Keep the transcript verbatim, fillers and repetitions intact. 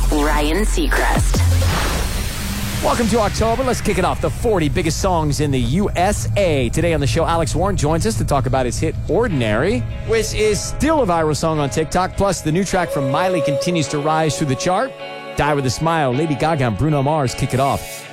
Ryan Seacrest. Welcome to October. Let's kick it off. The forty biggest songs in the U S A. Today on the show, Alex Warren joins us to talk about his hit Ordinary, which is still a viral song on TikTok. Plus, the new track from Miley continues to rise through the chart. Die With a Smile, Lady Gaga and Bruno Mars kick it off.